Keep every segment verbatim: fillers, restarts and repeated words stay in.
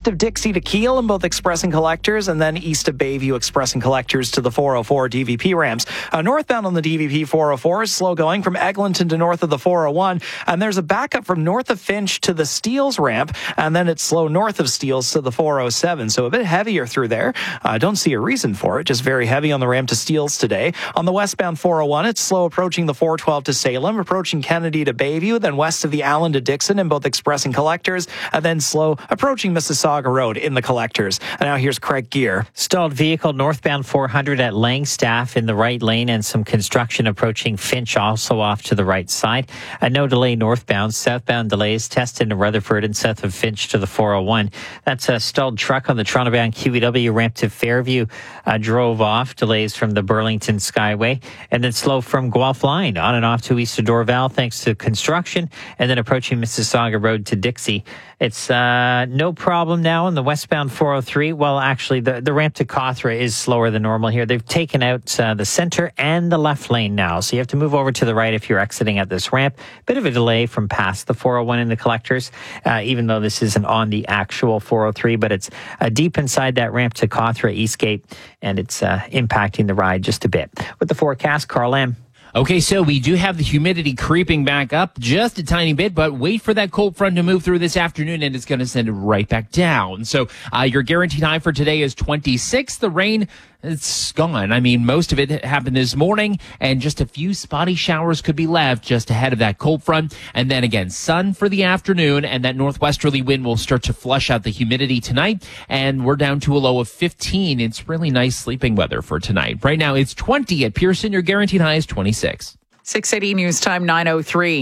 of Dixie to Kiel in both express and collectors, and then east of Bayview express and collectors to the four oh four D V P ramps. Uh, northbound on the D V P four oh four is slow going from Eglinton to north of the four oh one, and there's a backup from north of Finch to the Steeles ramp, and then it's slow north of Steeles to the four oh seven, so a bit heavier through there. I uh, don't see a reason for it, just very heavy on the ramp to Steeles today. On the westbound four oh one, it's slow approaching the four twelve to Salem, approaching Kennedy to Bayview, then west of the Allen to Dixon in both express and collectors, and then slow approaching Mississauga Road in the collectors. And now here's Craig Gear. Stalled vehicle northbound four hundred at Langstaff in the right lane, and some construction approaching Finch also off to the right side. Uh, no delay northbound. Southbound delays test into Rutherford and south of Finch to the four oh one. That's a stalled truck on the Toronto-bound Q E W ramp to Fairview. Uh, drove off. Delays from the Burlington Skyway, and then slow from Guelph Line on and off to east of Dorval thanks to construction, and then approaching Mississauga Road to Dixie. It's uh, no problem now on the westbound four oh three. Well, actually, the, the ramp to Cawthra is slower than normal here. They've taken out uh, the center and the left lane now, so you have to move over to the right if you're exiting at this ramp. Bit of a delay from past the four oh one in the collectors, uh, even though this isn't on the actual four oh three, but it's uh, deep inside that ramp to Cawthra Eastgate, and it's uh, impacting the ride just a bit. With the forecast, Carl M. Okay, so we do have the humidity creeping back up just a tiny bit, but wait for that cold front to move through this afternoon, and it's going to send it right back down. So uh, your guaranteed high for today is twenty-six. The rain, it's gone. I mean, most of it happened this morning, and just a few spotty showers could be left just ahead of that cold front. And then again, sun for the afternoon, and that northwesterly wind will start to flush out the humidity tonight, and we're down to a low of fifteen. It's really nice sleeping weather for tonight. Right now, it's twenty at Pearson. Your guaranteed high is twenty-six. six eighty News Time, nine oh three.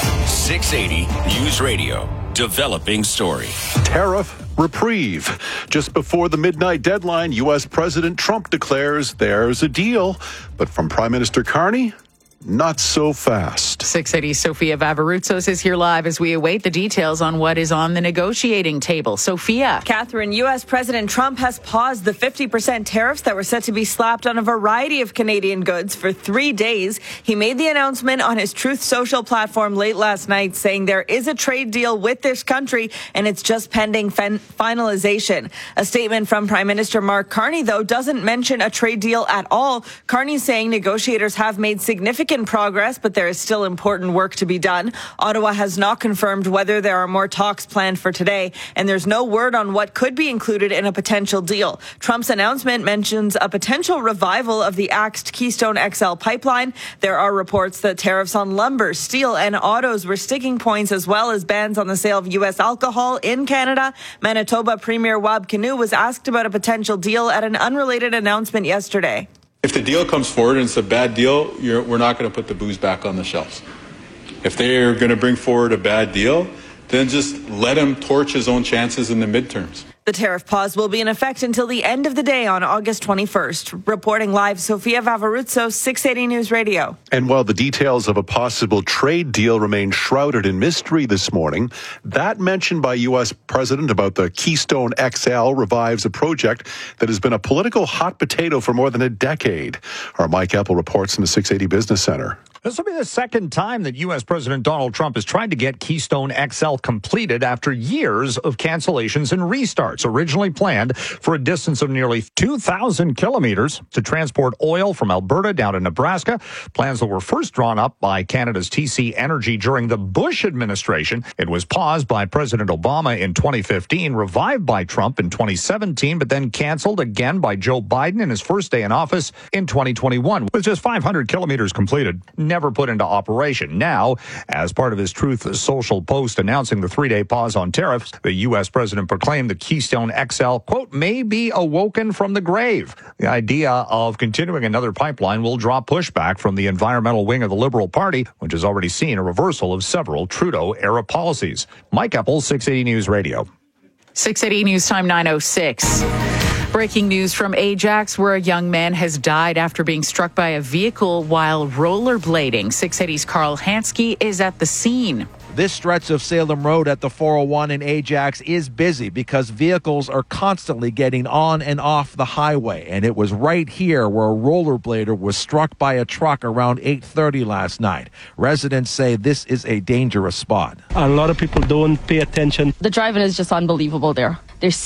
six eighty News Radio. Developing story. Tariff reprieve. Just before the midnight deadline, U S President Trump declares there's a deal. But from Prime Minister Carney, not so fast. six eighty Sophia Vavarutsos is here live as we await the details on what is on the negotiating table. Sophia. Catherine, U S President Trump has paused the fifty percent tariffs that were set to be slapped on a variety of Canadian goods for three days. He made the announcement on his Truth Social platform late last night, saying there is a trade deal with this country and it's just pending fin- finalization. A statement from Prime Minister Mark Carney, though, doesn't mention a trade deal at all. Carney's saying negotiators have made significant progress, but there is still important work to be done. Ottawa has not confirmed whether there are more talks planned for today, and there's no word on what could be included in a potential deal. Trump's announcement mentions a potential revival of the axed Keystone X L pipeline. There are reports that tariffs on lumber, steel, and autos were sticking points, as well as bans on the sale of U S alcohol in Canada. Manitoba Premier Wab Kinew was asked about a potential deal at an unrelated announcement yesterday. If the deal comes forward and it's a bad deal, you're, we're not going to put the booze back on the shelves. If they're going to bring forward a bad deal, then just let him torch his own chances in the midterms. The tariff pause will be in effect until the end of the day on August twenty-first. Reporting live, Sophia Vavarutsos, six eighty News Radio. And while the details of a possible trade deal remain shrouded in mystery this morning, that mention by U S President about the Keystone X L revives a project that has been a political hot potato for more than a decade. Our Mike Eppel reports from the six eighty Business Center. This will be the second time that U S President Donald Trump has tried to get Keystone X L completed after years of cancellations and restarts. Originally planned for a distance of nearly two thousand kilometers to transport oil from Alberta down to Nebraska. Plans that were first drawn up by Canada's T C Energy during the Bush administration. It was paused by President Obama in twenty fifteen, revived by Trump in twenty seventeen, but then canceled again by Joe Biden in his first day in office in twenty twenty-one. With just five hundred kilometers completed, never put into operation. Now, as part of his Truth Social post announcing the three-day pause on tariffs, the U S president proclaimed the Keystone X L, quote, may be awoken from the grave. The idea of continuing another pipeline will draw pushback from the environmental wing of the Liberal Party, which has already seen a reversal of several Trudeau-era policies. Mike Eppel, six eighty News Radio. six eighty News Time, nine oh six. Breaking news from Ajax, where a young man has died after being struck by a vehicle while rollerblading. six eighty's Carl Hansky is at the scene. This stretch of Salem Road at the four oh one in Ajax is busy because vehicles are constantly getting on and off the highway. And it was right here where a rollerblader was struck by a truck around eight thirty last night. Residents say this is a dangerous spot. A lot of people don't pay attention. The driving is just unbelievable there. There's